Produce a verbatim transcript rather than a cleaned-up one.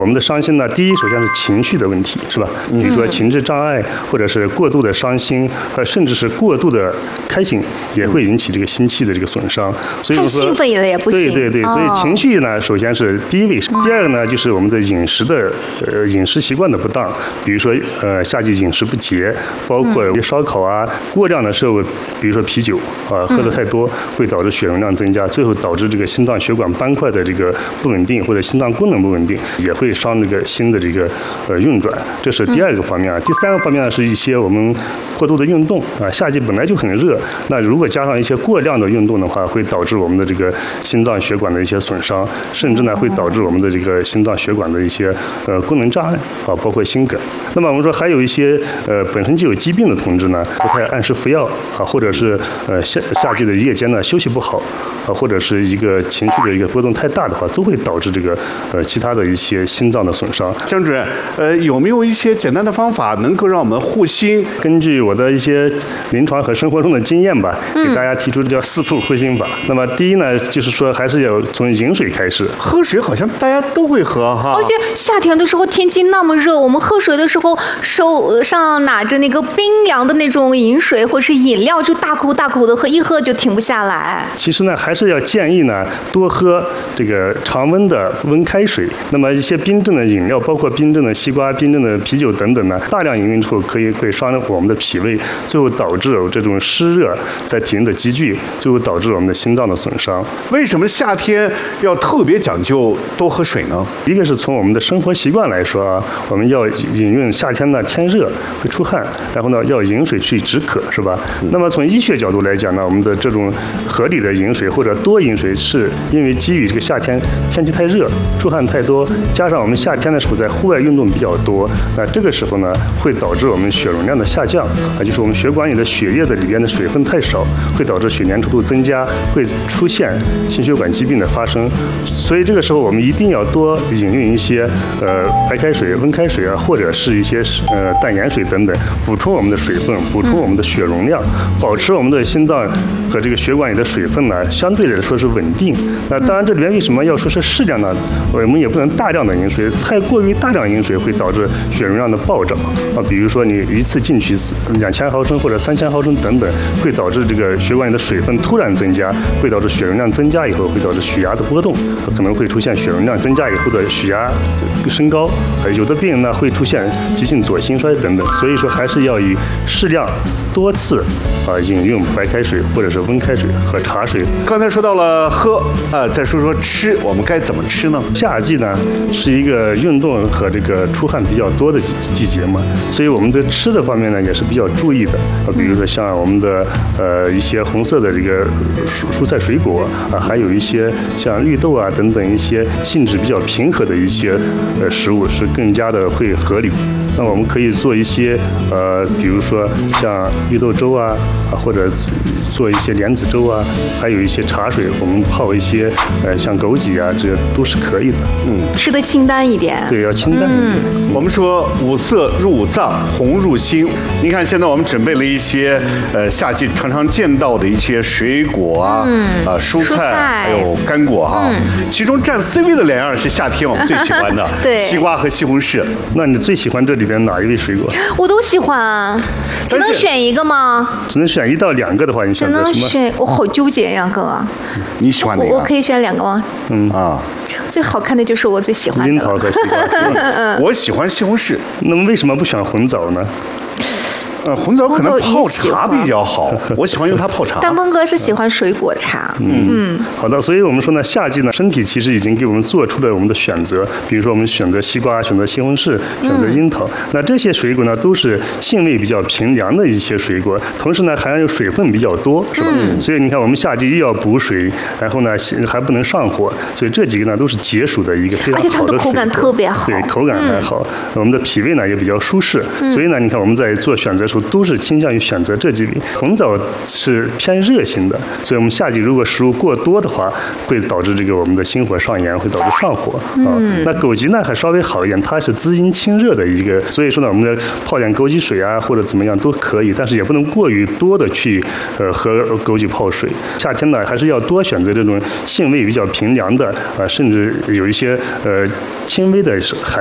我们的伤心呢，第一首先是情绪的问题，是吧？比如说情志障碍，或者是过度的伤心，呃，甚至是过度的开心，也会引起这个心气的这个损伤。所以说， 太兴奋了也不行。 对对对，所以情绪呢，首先是第一位。第二个呢，就是我们的饮食的呃饮食习惯的不当，比如说呃夏季饮食不节，包括烧烤啊，过量的摄入，比如说啤酒啊，喝的太多，会导致血容量增加，最后导致这个心脏血管斑块的这个不稳定，或者心脏功能不稳定，也会伤这个心的这个呃运转。这是第二个方面啊。第三个方面呢，是一些我们过度的运动啊，夏季本来就很热，那如果加上一些过量的运动的话，会导致我们的这个心脏血管的一些损伤，甚至呢会导致我们的这个心脏血管的一些呃功能障碍啊，包括心梗。那么我们说还有一些呃本身就有疾病的同志呢，不太按时服药啊，或者是呃夏夏季的夜间呢休息不好啊，或者是一个情绪的一个波动太大的话，都会导致这个呃其他的一些心脏的损伤。 江主任，呃，有没有一些简单的方法能够让我们护心？ 根据我的一些临床和生活中的经验吧，给大家提出的叫四步护心法。那么第一呢，就是说还是要从饮水开始。 喝水好像大家都会喝哈， 而且夏天的时候天气那么热，我们喝水的时候手上拿着那个冰凉的那种饮水或是饮料，就大口大口的喝，一喝就停不下来。 其实呢，还是要建议呢多喝这个常温的温开水。那么一些冰镇的饮料，包括冰镇的西瓜、冰镇的啤酒等等呢，大量饮用之后可以会伤我们的脾胃，最后导致这种湿热在体内的积聚，最后导致我们的心脏的损伤。 为什么夏天要特别讲究多喝水呢？ 一个是从我们的生活习惯来说啊，我们要饮用夏天呢天热会出汗，然后呢要饮水去止渴，是吧？那么从医学角度来讲呢，我们的这种合理的饮水或者多饮水，是因为基于这个夏天天气太热，出汗太多，加上我们夏天的时候在户外运动比较多，那这个时候呢会导致我们血容量的下降啊，就是我们血管里的血液的里边的水分太少，会导致血粘稠度增加，会出现心血管疾病的发生。所以这个时候我们一定要多饮用一些呃白开水、温开水啊，或者是一些呃淡盐水等等，补充我们的水分，补充我们的血容量，保持我们的心脏和这个血管里的水分呢相对来说是稳定。那当然这里面为什么要说是适量呢？我们也不能大量的饮水，太过于大量饮水会导致血容量的暴涨啊。比如说你一次进去两千毫升或者三千毫升等等，会导致这个血管里的水分突然增加，会导致血容量增加以后会导致血压的波动，可能会出现血容量增加以后的血压升高，呃，有的病人呢会出现急性左心衰等等。所以说还是要以适量多次啊饮用白开水或者是温开水和茶水。 刚才说到了喝，呃，再说说吃，我们该怎么吃呢？ 夏季呢是一个运动和这个出汗比较多的季季节嘛，所以我们的吃的方面呢也是比较注意的啊，比如说像我们的呃一些红色的这个蔬蔬菜水果啊，还有一些像绿豆啊等等一些性质比较平和的一些呃食物是更加的会合理。那我们可以做一些呃，比如说像绿豆粥啊，啊或者做一些莲子粥啊，还有一些茶水，我们泡一些呃像枸杞啊，这都是可以的。 嗯， 吃的清淡一点。 对，要清淡一点。 我们说五色入五脏，红入心。您看，现在我们准备了一些呃夏季常常见到的一些水果啊，嗯、呃蔬菜， 蔬菜还有干果哈、嗯。其中占 C 位的两样是夏天我们最喜欢的， 对， 西瓜和西红柿。 那你最喜欢这里边哪一味水果？ 我都喜欢，只能选一个吗？ 只能选一到两个的话，你选择什么？ 只能选，我好纠结呀，哥。 你喜欢哪个？ 我我可以选两个吗？ 嗯啊。 最好看的就是我最喜欢的樱桃和西瓜。 嗯、我喜欢西红柿。 那么为什么不选红枣呢？ 呃，红枣可能泡茶比较好，我喜欢用它泡茶。 但峰哥是喜欢水果茶。 嗯嗯，好的，所以我们说呢，夏季呢，身体其实已经给我们做出了我们的选择，比如说我们选择西瓜，选择西红柿，选择樱桃。嗯、那这些水果呢，都是性味比较平凉的一些水果，同时呢，含有水分比较多，是吧？嗯、所以你看，我们夏季又要补水，然后呢还不能上火，所以这几个呢都是解暑的一个非常好的水果。而且它们的口感特别好。 对，口感还好。嗯、我们的脾胃呢也比较舒适，嗯、所以呢，你看我们在做选择时候都是倾向于选择这几类。红枣是偏热性的，所以我们夏季如果食物过多的话，会导致这个我们的心火上炎，会导致上火啊。那枸杞呢还稍微好一点，它是滋阴清热的一个，所以说呢，我们的泡点枸杞水啊或者怎么样都可以，但是也不能过于多的去呃喝枸杞泡水。夏天呢还是要多选择这种性味比较平凉的啊，甚至有一些呃轻微的寒